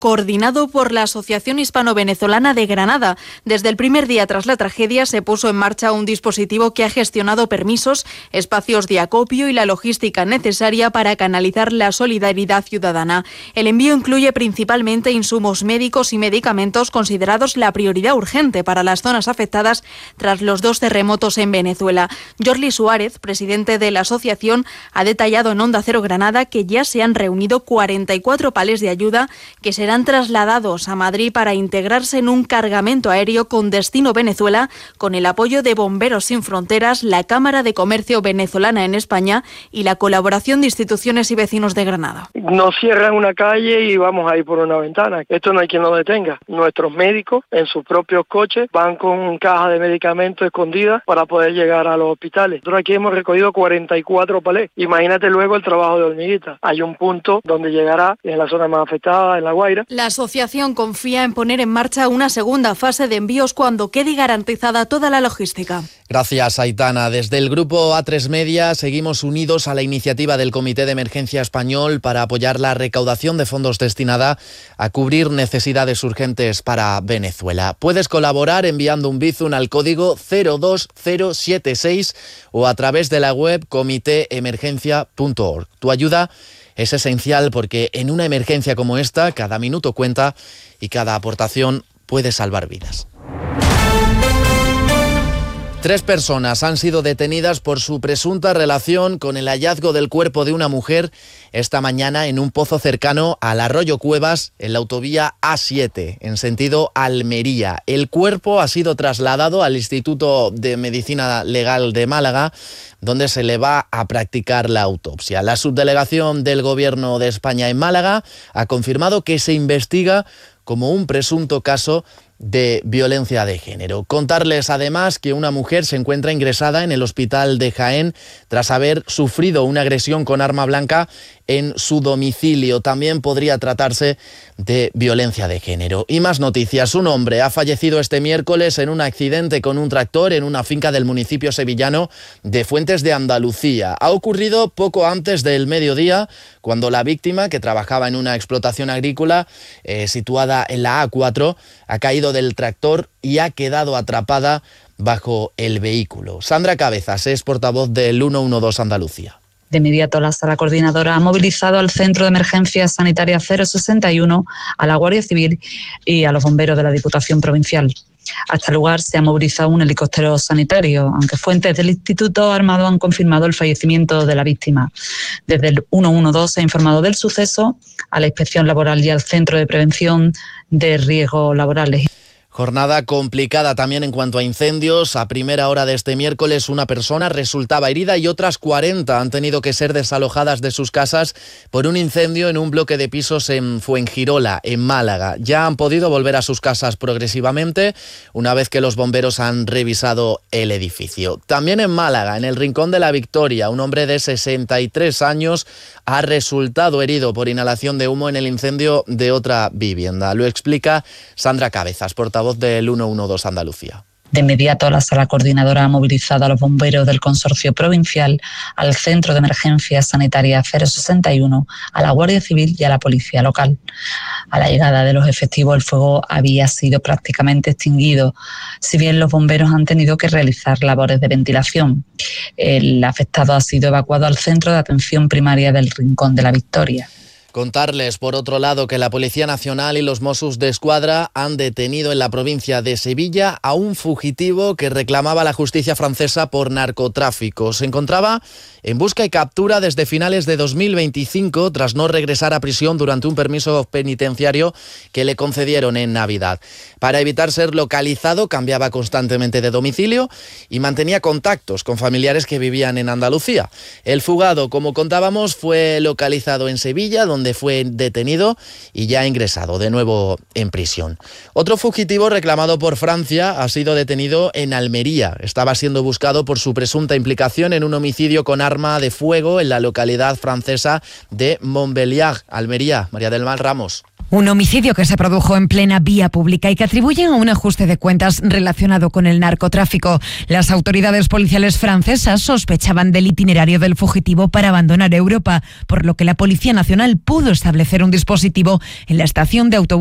coordinado por la Asociación Hispano-Venezolana de Granada. Desde el primer día tras la tragedia se puso en marcha un dispositivo que ha gestionado permisos, espacios de acopio y la logística necesaria para canalizar la solidaridad ciudadana. El envío incluye principalmente insumos médicos y medicamentos considerados la prioridad urgente para las zonas afectadas tras los 2 terremotos en Venezuela. Jorli Suárez, presidente de la asociación, ha detallado en Onda Cero Granada que ya se han reunido 44 palés de ayuda que serán trasladados a Madrid para integrarse en un cargamento aéreo con destino Venezuela, con el apoyo de Bomberos Sin Fronteras, la Cámara de Comercio Venezolana en España y la colaboración de instituciones y vecinos de Granada. Nos cierran una calle y vamos a ir por una ventana. Esto no hay quien lo detenga. Nuestros médicos en sus propios coches van con caja de medicamentos escondidas para poder llegar a los hospitales. Nosotros aquí hemos recogido 44 palés. Imagínate luego el trabajo de hormiguita. Hay un punto donde llegará en la zona más afectada, en La Guaira. La asociación confía en poner en marcha una segunda fase de envíos cuando quede garantizada toda la logística. Gracias, Aitana. Desde el grupo A3 Media seguimos unidos a la iniciativa del Comité de Emergencia Español para apoyar la recaudación de fondos destinada a cubrir necesidades urgentes para Venezuela. Puedes colaborar enviando un Bizum al código 02076 o a través de la web comiteemergencia.org. Tu ayuda es esencial porque en una emergencia como esta, cada minuto cuenta y cada aportación puede salvar vidas. 3 personas han sido detenidas por su presunta relación con el hallazgo del cuerpo de una mujer esta mañana en un pozo cercano al Arroyo Cuevas, en la autovía A7, en sentido Almería. El cuerpo ha sido trasladado al Instituto de Medicina Legal de Málaga, donde se le va a practicar la autopsia. La subdelegación del Gobierno de España en Málaga ha confirmado que se investiga como un presunto caso de violencia de género. Contarles además que una mujer se encuentra ingresada en el hospital de Jaén tras haber sufrido una agresión con arma blanca en su domicilio. También podría tratarse de violencia de género. Y más noticias. Un hombre ha fallecido este miércoles en un accidente con un tractor en una finca del municipio sevillano de Fuentes de Andalucía. Ha ocurrido poco antes del mediodía, cuando la víctima, que trabajaba en una explotación agrícola situada en la A4, ha caído del tractor y ha quedado atrapada bajo el vehículo. Sandra Cabezas es portavoz del 112 Andalucía. De inmediato, la sala coordinadora ha movilizado al Centro de Emergencias Sanitarias 061, a la Guardia Civil y a los bomberos de la Diputación Provincial. Hasta el lugar se ha movilizado un helicóptero sanitario, aunque fuentes del Instituto Armado han confirmado el fallecimiento de la víctima. Desde el 112 se ha informado del suceso a la Inspección Laboral y al Centro de Prevención de Riesgos Laborales. Jornada complicada también en cuanto a incendios. A primera hora de este miércoles una persona resultaba herida y otras 40 han tenido que ser desalojadas de sus casas por un incendio en un bloque de pisos en Fuengirola, en Málaga. Ya han podido volver a sus casas progresivamente una vez que los bomberos han revisado el edificio. También en Málaga, en el Rincón de la Victoria, un hombre de 63 años ha resultado herido por inhalación de humo en el incendio de otra vivienda. Lo explica Sandra Cabezas, portavoz del 112 Andalucía. De inmediato, la sala coordinadora ha movilizado a los bomberos del Consorcio Provincial, al Centro de Emergencias Sanitarias 061, a la Guardia Civil y a la Policía Local. A la llegada de los efectivos, el fuego había sido prácticamente extinguido, si bien los bomberos han tenido que realizar labores de ventilación. El afectado ha sido evacuado al Centro de Atención Primaria del Rincón de la Victoria. Contarles, por otro lado, que la Policía Nacional y los Mossos d'Esquadra han detenido en la provincia de Sevilla a un fugitivo que reclamaba a la justicia francesa por narcotráfico. Se encontraba en busca y captura desde finales de 2025 tras no regresar a prisión durante un permiso penitenciario que le concedieron en Navidad. Para evitar ser localizado, cambiaba constantemente de domicilio y mantenía contactos con familiares que vivían en Andalucía. El fugado, como contábamos, fue localizado en Sevilla, donde fue detenido y ya ingresado de nuevo en prisión. Otro fugitivo reclamado por Francia ha sido detenido en Almería. Estaba siendo buscado por su presunta implicación en un homicidio con arma de fuego en la localidad francesa de Montbéliard, Almería. María del Mar Ramos. Un homicidio que se produjo en plena vía pública y que atribuyen a un ajuste de cuentas relacionado con el narcotráfico. Las autoridades policiales francesas sospechaban del itinerario del fugitivo para abandonar Europa, por lo que la Policía Nacional pudo establecer un dispositivo en la estación de autobús